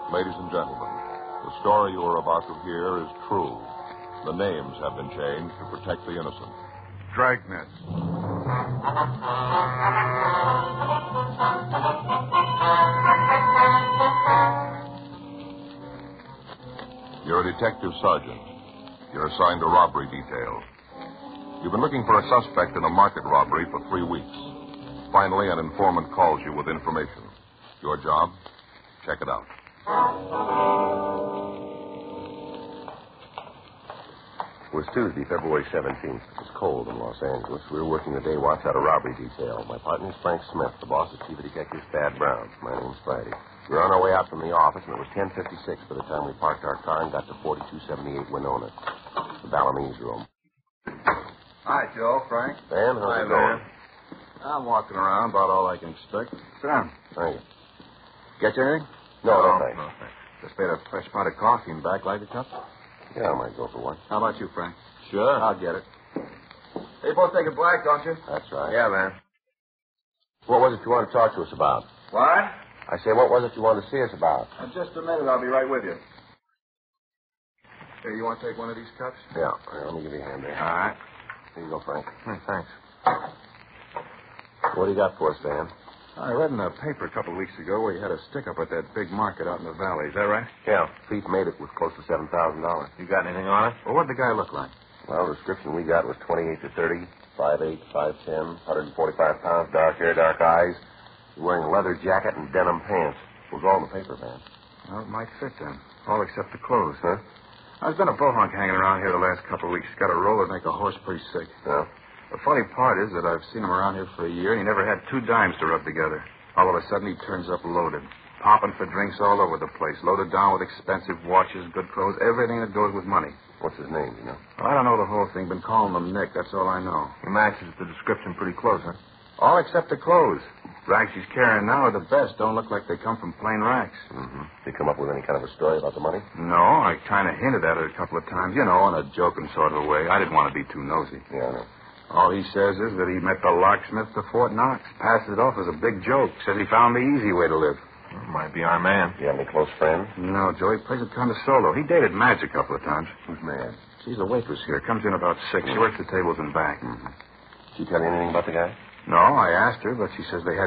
Ladies and gentlemen, the story you are about to hear is true. The names have been changed to protect the innocent. Dragnet. You're a detective sergeant. You're assigned to robbery detail. You've been looking for a suspect in a market robbery for 3 weeks. Finally, an informant calls you with information. Your job? Check it out. It was Tuesday, February 17th. It was cold in Los Angeles. We were working the day watch out of robbery detail. My partner is Frank Smith. The boss is Chief of Detectives Thad Brown. My name's Friday. We were on our way out from the office, and it was 10:56 by the time we parked our car and got to 4278 Winona, the Balinese room. Hi, Joe, Frank. Van, how's it going? I'm walking around, about all I can expect. Sit down. Thank you. Get you anything? No, thanks. Just made a fresh pot of coffee in back. Like a cup? Yeah, I might go for one. How about you, Frank? Sure. I'll get it. They both take it black, don't you? That's right. Yeah, man. What was it you wanted to talk to us about? What? I say, what was it you wanted to see us about? In just a minute, I'll be right with you. Here, you want to take one of these cups? Yeah. Here, let me give you a hand there. All right. Here you go, Frank. Thanks. What do you got for us, Van? I read in the paper a couple of weeks ago where you had a stick-up at that big market out in the valley. Is that right? Yeah. Thief made it with close to $7,000. You got anything on it? Well, what'd the guy look like? Well, the description we got was 28 to 30, 5'8", 5'10", 145 pounds, dark hair, dark eyes. Wearing a leather jacket and denim pants. It was all in the paper, Van. Well, it might fit then. All except the clothes. Huh? There's been a bullhunk hanging around here the last couple of weeks. Got a roll that'd make a horse pretty sick. Yeah? The funny part is that I've seen him around here for a year, and he never had 2 dimes to rub together. All of a sudden, he turns up loaded. Popping for drinks all over the place. Loaded down with expensive watches, good clothes, everything that goes with money. What's his name, you know? Well, I don't know the whole thing. Been calling him Nick. That's all I know. He matches the description pretty close, huh? All except the clothes. Rags he's carrying now are the best. Don't look like they come from plain racks. Mm-hmm. Did you come up with any kind of a story about the money? No, I kind of hinted at it a couple of times, you know, in a joking sort of way. I didn't want to be too nosy. Yeah, I know. All he says is that he met the locksmith to Fort Knox. Passed it off as a big joke. Says he found the easy way to live. Might be our man. You have any close friends? No, Joe, he plays it kind of solo. He dated Madge a couple of times. Who's mad? She's a waitress here. Comes in about 6. She works the tables and back. Mm-hmm. Did she tell you anything about the guy? No, I asked her, but she says they had